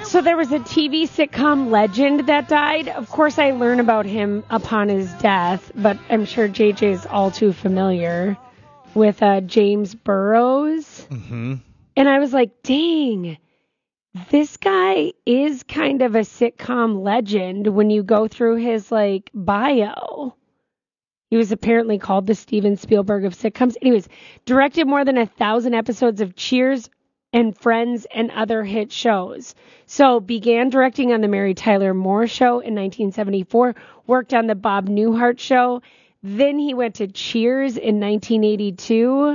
So there was a TV sitcom legend that died. Of course, I learned about him upon his death, but I'm sure JJ is all too familiar with James Burrows. Mm-hmm. And I was like, dang, this guy is kind of a sitcom legend when you go through his, like, bio. He was apparently called the Steven Spielberg of sitcoms. Anyways, directed more than 1,000 episodes of Cheers and Friends and other hit shows. So began directing on the Mary Tyler Moore Show in 1974, worked on the Bob Newhart Show. Then he went to Cheers in 1982.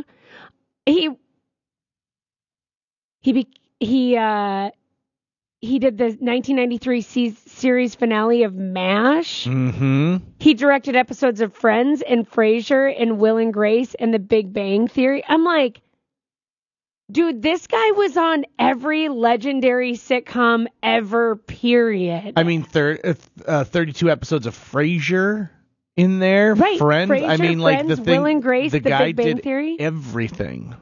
He did the 1993 series finale of MASH. Mm-hmm. He directed episodes of Friends and Frasier and Will and Grace and The Big Bang Theory. I'm like, dude, this guy was on every legendary sitcom ever, period. I mean, 32 episodes of Frasier in there. Right. Friends. Frasier, I mean, like Friends, the thing. Will and Grace, the guy Big Bang did Theory. Everything.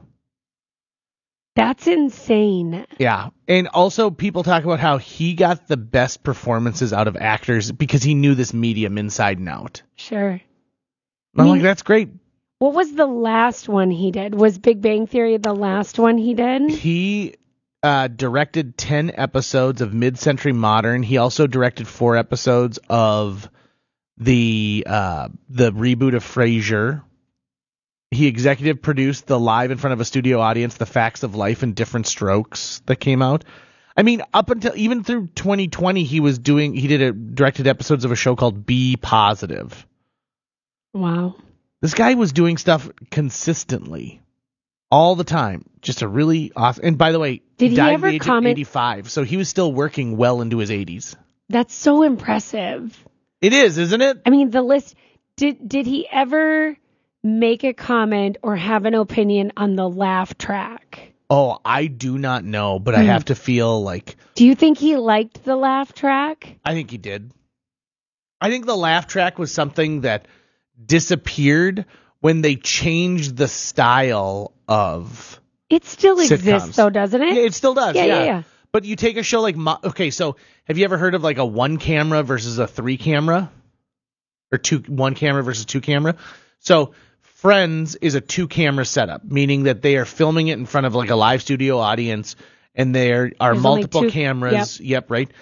That's insane. Yeah. And also people talk about how he got the best performances out of actors because he knew this medium inside and out. Sure. I'm like, that's great. What was the last one he did? Was Big Bang Theory the last one he did? He directed 10 episodes of Mid-Century Modern. He also directed 4 episodes of the reboot of Frasier. He executive produced the live in front of a studio audience, The Facts of Life in Different Strokes that came out. I mean, up until even through 2020, directed episodes of a show called Be Positive. Wow. This guy was doing stuff consistently all the time. Just a really awesome. And by the way, he died at the age of 85, so he was still working well into his 80s. That's so impressive. It is, isn't it? I mean, the list. Did he ever make a comment or have an opinion on the laugh track? Oh, I do not know, but I have to feel like... Do you think he liked the laugh track? I think he did. I think the laugh track was something that disappeared when they changed the style of It still sitcoms. exists, though, doesn't it? Yeah, it still does, yeah. Yeah. But you take a show like... Okay, so have you ever heard of like a 1 camera versus a 3 camera? Or 1 camera versus 2 camera? So... Friends is a 2 camera setup, meaning that they are filming it in front of like a live studio audience, and there are multiple cameras. Yep, right.